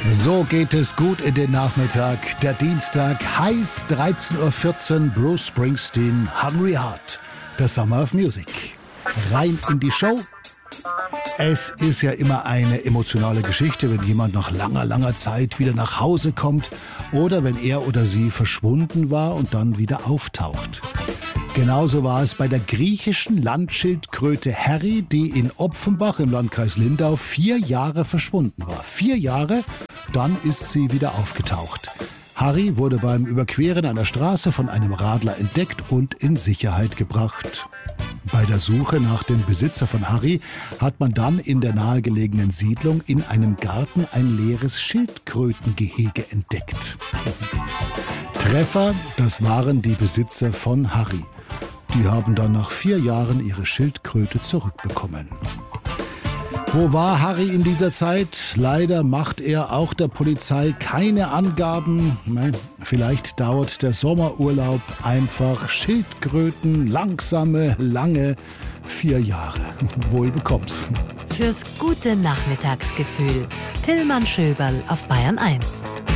So geht es gut in den Nachmittag. Der Dienstag, heiß 13.14 Uhr, Bruce Springsteen, Hungry Heart, der Summer of Music. Rein in die Show. Es ist ja immer eine emotionale Geschichte, wenn jemand nach langer Zeit wieder nach Hause kommt oder wenn er oder sie verschwunden war und dann wieder auftaucht. Genauso war es bei der griechischen Landschildkröte Harry, die in Opfenbach im Landkreis Lindau 4 Jahre verschwunden war. 4 Jahre, dann ist sie wieder aufgetaucht. Harry wurde beim Überqueren einer Straße von einem Radler entdeckt und in Sicherheit gebracht. Bei der Suche nach dem Besitzer von Harry hat man dann in der nahegelegenen Siedlung in einem Garten ein leeres Schildkrötengehege entdeckt. Treffer, das waren die Besitzer von Harry. Die haben dann nach 4 Jahren ihre Schildkröte zurückbekommen. Wo war Harry in dieser Zeit? Leider macht er auch der Polizei keine Angaben. Vielleicht dauert der Sommerurlaub einfach. Schildkröten, langsame, lange 4 Jahre. Wohl bekomm's. Fürs gute Nachmittagsgefühl. Tillmann Schöberl auf Bayern 1.